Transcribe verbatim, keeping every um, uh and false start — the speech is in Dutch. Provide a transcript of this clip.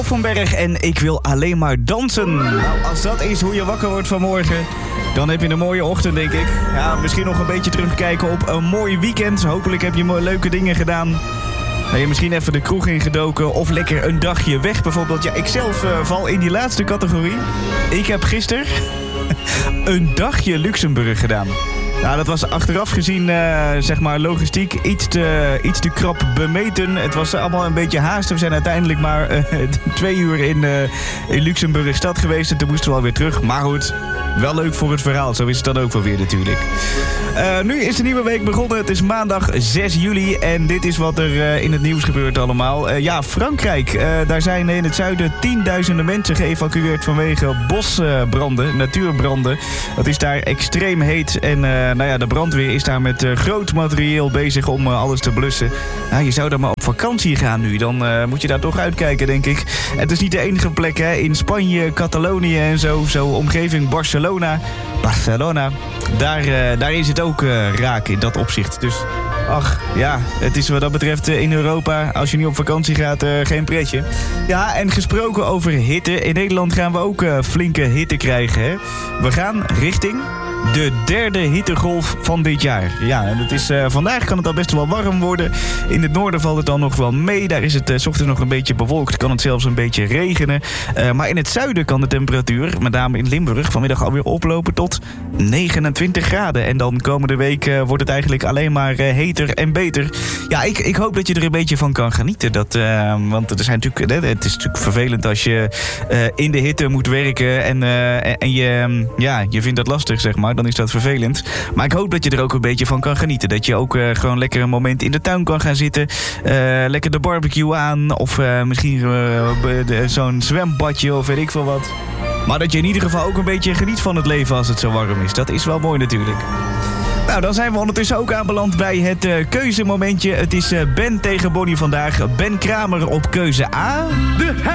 Van Berg en ik wil alleen maar dansen. Nou, als dat is hoe je wakker wordt vanmorgen, dan heb je een mooie ochtend, denk ik. Ja, misschien nog een beetje terugkijken op een mooi weekend. Hopelijk heb je mooie, leuke dingen gedaan. Ben je misschien even de kroeg ingedoken of lekker een dagje weg bijvoorbeeld. Ja, ik zelf uh, val in die laatste categorie. Ik heb gisteren een dagje Luxemburg gedaan. Nou, dat was achteraf gezien, uh, zeg maar, logistiek iets te, iets te krap bemeten. Het was allemaal een beetje haast. We zijn uiteindelijk maar uh, twee uur in, uh, in Luxemburg stad geweest. En toen moesten we alweer terug. Maar goed, wel leuk voor het verhaal. Zo is het dan ook wel weer natuurlijk. Uh, nu is de nieuwe week begonnen. Het is maandag zes juli. En dit is wat er uh, in het nieuws gebeurt allemaal. Uh, ja, Frankrijk. Uh, daar zijn in het zuiden tienduizenden mensen geëvacueerd vanwege bosbranden, uh, natuurbranden. Het is daar extreem heet. En uh, nou ja, de brandweer is daar met uh, groot materieel bezig om uh, alles te blussen. Nou, je zou daar maar op vakantie gaan nu. Dan uh, moet je daar toch uitkijken, denk ik. Het is niet de enige plek, hè. In Spanje, Catalonië en zo. Zo omgeving Barcelona. Barcelona. Daar, uh, daar is het ook uh, raak in dat opzicht. Dus ach, ja, het is wat dat betreft uh, in Europa, als je niet op vakantie gaat, uh, geen pretje. Ja, en gesproken over hitte. In Nederland gaan we ook uh, flinke hitte krijgen, hè. We gaan richting de derde hittegolf van dit jaar. Ja, en het is, uh, vandaag kan het al best wel warm worden. In het noorden valt het dan nog wel mee. Daar is het uh, 's ochtends nog een beetje bewolkt. Kan het zelfs een beetje regenen. Uh, maar in het zuiden kan de temperatuur, met name in Limburg, vanmiddag alweer oplopen tot negenentwintig graden. En dan komende week uh, wordt het eigenlijk alleen maar uh, heter en beter. Ja, ik, ik hoop dat je er een beetje van kan genieten. Dat, uh, want er zijn natuurlijk, uh, het is natuurlijk vervelend als je uh, in de hitte moet werken en, uh, en je, um, ja, je vindt dat lastig, zeg maar. Dan is dat vervelend. Maar ik hoop dat je er ook een beetje van kan genieten. Dat je ook uh, gewoon lekker een moment in de tuin kan gaan zitten. Uh, lekker de barbecue aan. Of uh, misschien uh, zo'n zwembadje of weet ik veel wat. Maar dat je in ieder geval ook een beetje geniet van het leven als het zo warm is. Dat is wel mooi natuurlijk. Nou, dan zijn we ondertussen ook aanbeland bij het uh, keuzemomentje. Het is uh, Ben tegen Bonnie vandaag. Ben Kramer op keuze A. De